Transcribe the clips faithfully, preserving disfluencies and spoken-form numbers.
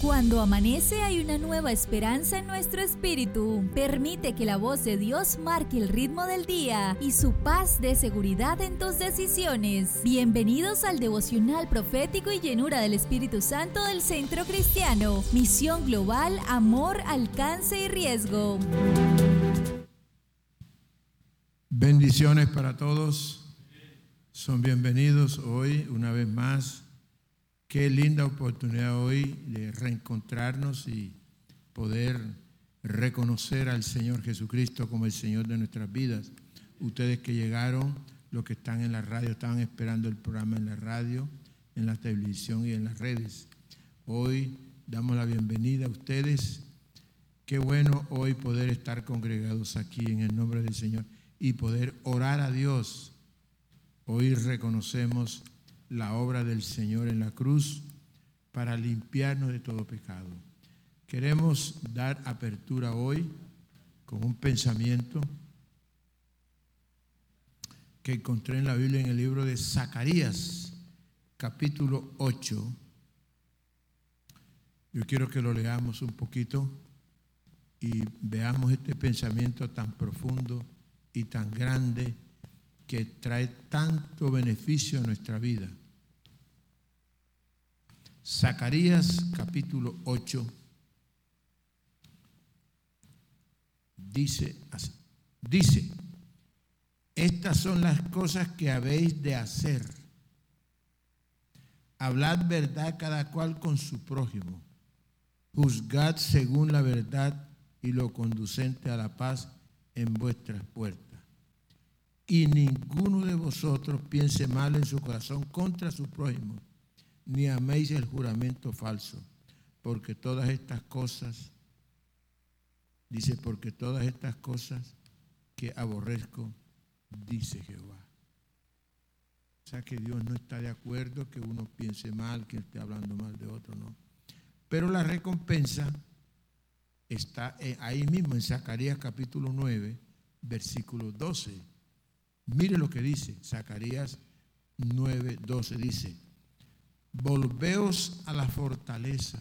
Cuando amanece hay una nueva esperanza en nuestro espíritu. Permite que la voz de Dios marque el ritmo del día y su paz dé seguridad en tus decisiones. Bienvenidos al devocional profético y llenura del Espíritu Santo del Centro Cristiano. Misión global, amor, alcance y riesgo. Bendiciones para todos. Son bienvenidos hoy una vez más. Qué linda oportunidad hoy de reencontrarnos y poder reconocer al Señor Jesucristo como el Señor de nuestras vidas. Ustedes que llegaron, los que están en la radio, estaban esperando el programa en la radio, en la televisión y en las redes. Hoy damos la bienvenida a ustedes. Qué bueno hoy poder estar congregados aquí en el nombre del Señor y poder orar a Dios. Hoy reconocemos la obra del Señor en la cruz para limpiarnos de todo pecado. Queremos dar apertura hoy con un pensamiento que encontré en la Biblia en el libro de Zacarías, capítulo ocho. Yo quiero que lo leamos un poquito y veamos este pensamiento tan profundo y tan grande que trae tanto beneficio a nuestra vida. Zacarías capítulo ocho dice así, dice, estas son las cosas que habéis de hacer. Hablad verdad cada cual con su prójimo. Juzgad según la verdad y lo conducente a la paz en vuestras puertas. Y ninguno de vosotros piense mal en su corazón contra su prójimo, ni améis el juramento falso, porque todas estas cosas, dice, porque todas estas cosas que aborrezco, dice Jehová. O sea que Dios no está de acuerdo que uno piense mal, que esté hablando mal de otro, no. Pero la recompensa está ahí mismo en Zacarías capítulo nueve, versículo doce. Mire lo que dice Zacarías nueve, doce, dice, volveos a la fortaleza,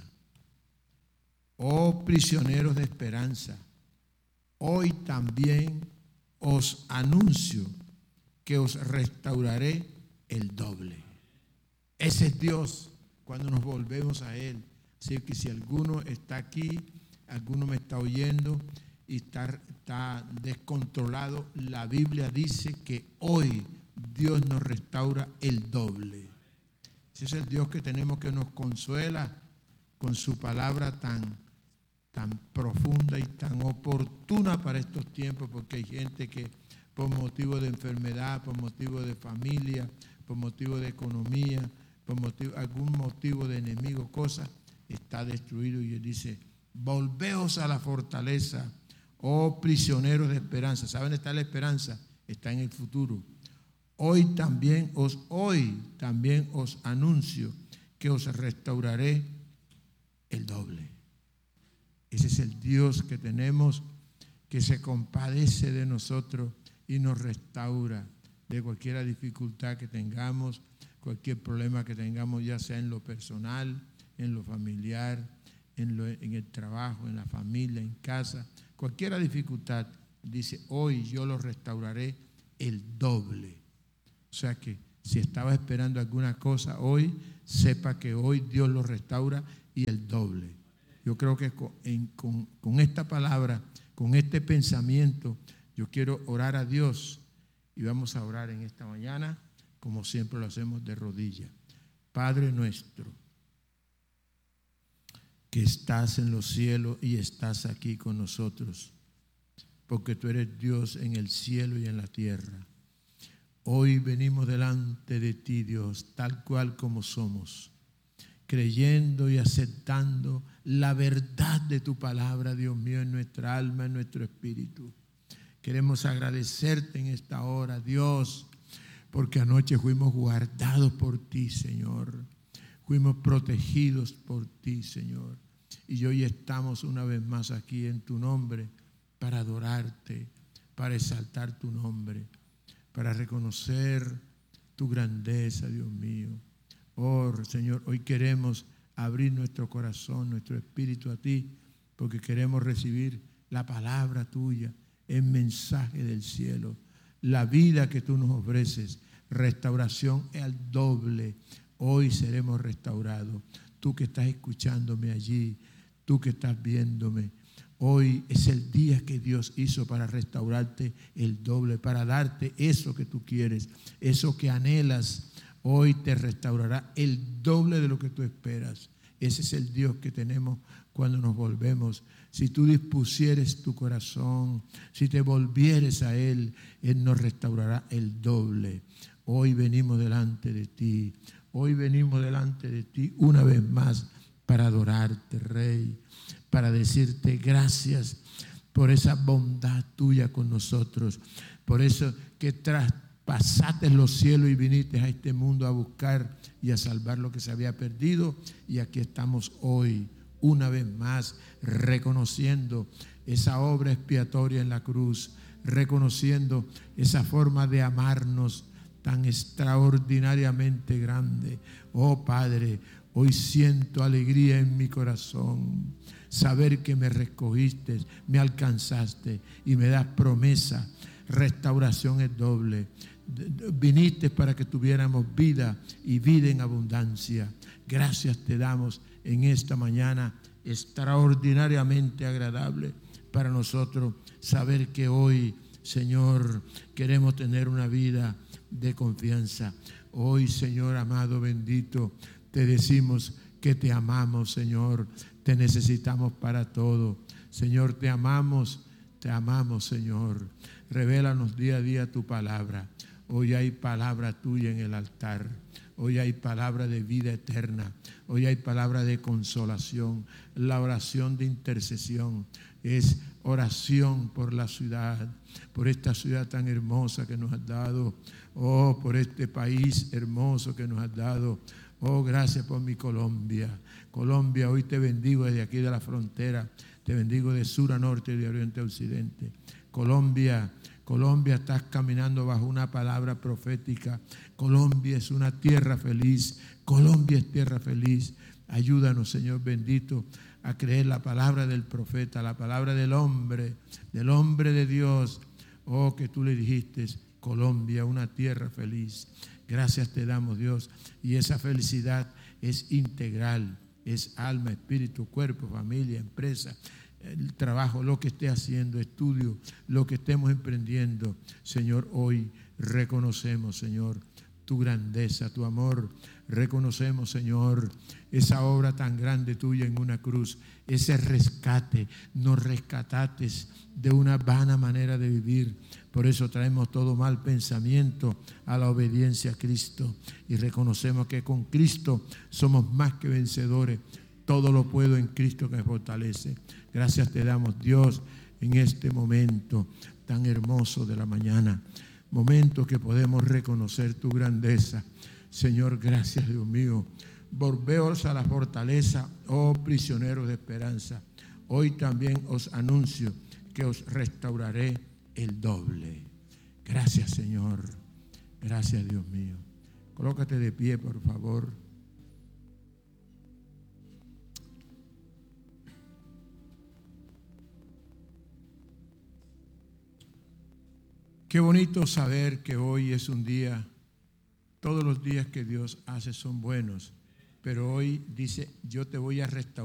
oh prisioneros de esperanza, hoy también os anuncio que os restauraré el doble. Ese es Dios cuando nos volvemos a Él. Así que si alguno está aquí, alguno me está oyendo y está, está descontrolado, la Biblia dice que hoy Dios nos restaura el doble. Ese es el Dios que tenemos, que nos consuela con su palabra tan, tan profunda y tan oportuna para estos tiempos, porque hay gente que por motivo de enfermedad, por motivo de familia, por motivo de economía, por motivo, algún motivo de enemigo, cosa, está destruido. Y él dice, volveos a la fortaleza, oh prisioneros de esperanza. ¿Saben dónde está la esperanza? Está en el futuro. Hoy también os, hoy también os anuncio que os restauraré el doble. Ese es el Dios que tenemos, que se compadece de nosotros y nos restaura de cualquier dificultad que tengamos, cualquier problema que tengamos, ya sea en lo personal, en lo familiar, en, lo, en el trabajo, en la familia, en casa. Cualquier dificultad, dice, hoy yo lo restauraré el doble. O sea que si estaba esperando alguna cosa hoy, sepa que hoy Dios lo restaura y el doble. Yo creo que con, en, con, con esta palabra, con este pensamiento, yo quiero orar a Dios y vamos a orar en esta mañana, como siempre lo hacemos de rodillas. Padre nuestro, que estás en los cielos y estás aquí con nosotros, porque tú eres Dios en el cielo y en la tierra. Hoy venimos delante de ti, Dios, tal cual como somos, creyendo y aceptando la verdad de tu palabra, Dios mío, en nuestra alma, en nuestro espíritu. Queremos agradecerte en esta hora, Dios, porque anoche fuimos guardados por ti, Señor. Fuimos protegidos por ti, Señor. Y hoy estamos una vez más aquí en tu nombre para adorarte, para exaltar tu nombre, para reconocer tu grandeza, Dios mío. Oh, Señor, hoy queremos abrir nuestro corazón, nuestro espíritu a ti, porque queremos recibir la palabra tuya, el mensaje del cielo, la vida que tú nos ofreces, restauración al doble. Hoy seremos restaurados. Tú que estás escuchándome allí, tú que estás viéndome, hoy es el día que Dios hizo para restaurarte el doble, para darte eso que tú quieres, eso que anhelas. Hoy te restaurará el doble de lo que tú esperas. Ese es el Dios que tenemos cuando nos volvemos. Si tú dispusieres tu corazón, si te volvieres a Él, Él nos restaurará el doble. Hoy venimos delante de ti. Hoy venimos delante de ti una vez más para adorarte, Rey, para decirte gracias por esa bondad tuya con nosotros, por eso que traspasaste los cielos y viniste a este mundo a buscar y a salvar lo que se había perdido. Y aquí estamos hoy, una vez más, reconociendo esa obra expiatoria en la cruz, reconociendo esa forma de amarnos tan extraordinariamente grande. Oh Padre, hoy siento alegría en mi corazón, saber que me recogiste, me alcanzaste y me das promesa. Restauración es doble. Viniste para que tuviéramos vida y vida en abundancia. Gracias te damos en esta mañana extraordinariamente agradable para nosotros saber que hoy, Señor, queremos tener una vida de confianza. Hoy, Señor amado, bendito, te decimos que te amamos, Señor, te necesitamos para todo. Señor, te amamos, te amamos, Señor. Revélanos día a día tu palabra. Hoy hay palabra tuya en el altar. Hoy hay palabra de vida eterna. Hoy hay palabra de consolación. La oración de intercesión es oración por la ciudad, por esta ciudad tan hermosa que nos has dado. Oh, por este país hermoso que nos has dado. Oh, gracias por mi Colombia. Colombia, hoy te bendigo desde aquí de la frontera. Te bendigo de sur a norte y de oriente a occidente. Colombia, Colombia, estás caminando bajo una palabra profética. Colombia es una tierra feliz. Colombia es tierra feliz. Ayúdanos, Señor bendito, a creer la palabra del profeta, la palabra del hombre, del hombre de Dios. Oh, que tú le dijiste, Colombia, una tierra feliz. Gracias te damos, Dios. Y esa felicidad es integral, es alma, espíritu, cuerpo, familia, empresa, el trabajo, lo que esté haciendo, estudio, lo que estemos emprendiendo. Señor, hoy reconocemos, Señor, tu grandeza, tu amor. Reconocemos, Señor, esa obra tan grande tuya en una cruz, ese rescate. Nos rescataste de una vana manera de vivir. Por eso traemos todo mal pensamiento a la obediencia a Cristo y reconocemos que con Cristo somos más que vencedores. Todo lo puedo en Cristo que me fortalece. Gracias te damos, Dios, en este momento tan hermoso de la mañana. Momento que podemos reconocer tu grandeza. Señor, gracias, Dios mío. Volveos a la fortaleza, oh prisioneros de esperanza. Hoy también os anuncio que os restauraré el doble. Gracias, Señor. Gracias, Dios mío. Colócate de pie, por favor. Qué bonito saber que hoy es un día, todos los días que Dios hace son buenos, pero hoy dice, yo te voy a restaurar.